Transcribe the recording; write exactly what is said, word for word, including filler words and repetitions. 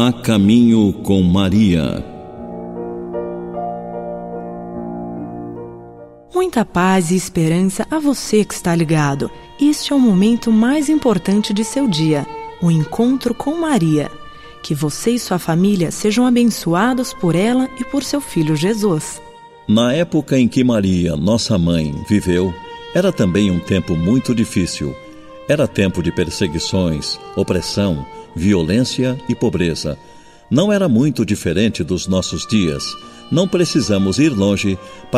A Caminho com Maria. Muita paz e esperança a você que está ligado. Este é o momento mais importante de seu dia, o encontro com Maria. Que você e sua família sejam abençoados por ela e por seu filho Jesus. Na época em que Maria, nossa mãe, viveu, era também um tempo muito difícil. Era tempo de perseguições, opressão, violência e pobreza. Não era muito diferente dos nossos dias. Não precisamos ir longe para